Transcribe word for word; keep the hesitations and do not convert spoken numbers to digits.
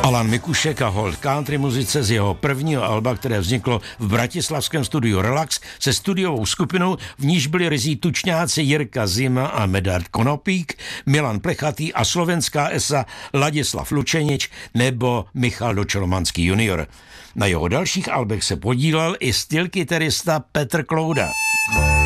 Alan Mikušek a hold country muzice z jeho prvního alba, které vzniklo v bratislavském studiu Relax se studiovou skupinou, v níž byli rizí tučňáci Jirka Zima a Medard Konopík, Milan Plechatý a slovenská esa Ladislav Lučenič nebo Michal Dočelomanský junior. Na jeho dalších albech se podílel i stylkytarista Petr Klouda.